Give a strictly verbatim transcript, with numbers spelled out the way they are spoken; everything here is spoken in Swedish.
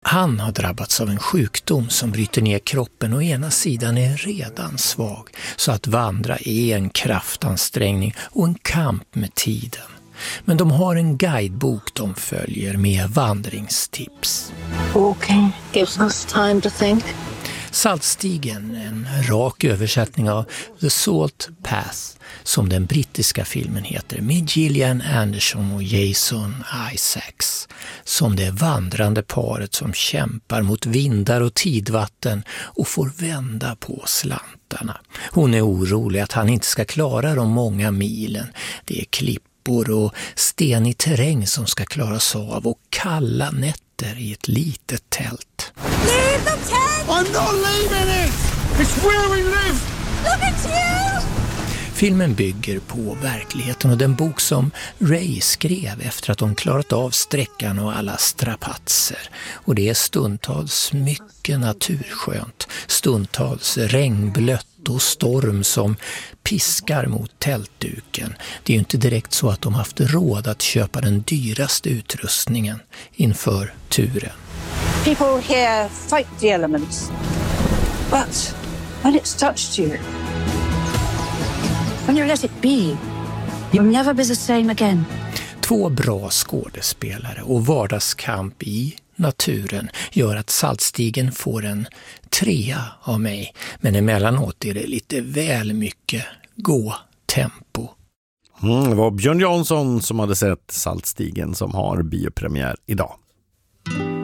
Han har drabbats av en sjukdom som bryter ner kroppen och ena sidan är redan svag, så att vandra är en kraftansträngning och en kamp med tiden. Men de har en guidebok de följer med vandringstips. Walking gives us time to think. Saltstigen, en rak översättning av The Salt Path, som den brittiska filmen heter, med Gillian Anderson och Jason Isaacs, som det vandrande paret som kämpar mot vindar och tidvatten och får vända på slantarna. Hon är orolig att han inte ska klara de många milen. Det är klippor och stenig terräng som ska klaras av och kalla nätter i ett litet tält. Leave the tent! I'm not leaving it! It's where we live! Look at you! Filmen bygger på verkligheten och den bok som Ray skrev efter att de klarat av sträckan och alla strapatser. Och det är stundtals mycket naturskönt, stundtals regnblött och storm som piskar mot tältduken. Det är ju inte direkt så att de haft råd att köpa den dyraste utrustningen inför turen. People here fight the elements. But when it's touched you, when you let it be, you'll never be the same again. Två bra skådespelare och vardagskamp i naturen gör att Saltstigen får en trea av mig. Men emellanåt är det lite väl mycket gå-tempo. Mm, det var Björn Jansson som hade sett Saltstigen som har biopremiär idag.